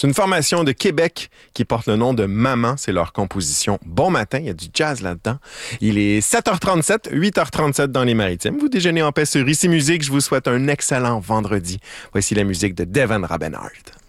C'est une formation de Québec qui porte le nom de Maman. C'est leur composition Bon matin. Il y a du jazz là-dedans. Il est 7h37, 8h37 dans les Maritimes. Vous déjeunez en paix sur Ici Musique. Je vous souhaite un excellent vendredi. Voici la musique de Devon Rabenhart.